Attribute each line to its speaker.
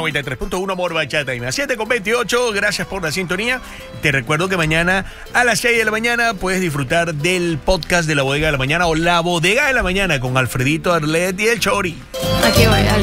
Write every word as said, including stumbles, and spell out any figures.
Speaker 1: noventa y tres punto uno Amor Bachata y más. siete con veintiocho, gracias por la sintonía. Te recuerdo que mañana a las seis de la mañana puedes disfrutar del podcast de La Bodega de la Mañana o La Bodega de la Mañana con Alfredito Arlet y el Chori.
Speaker 2: Aquí voy, dale.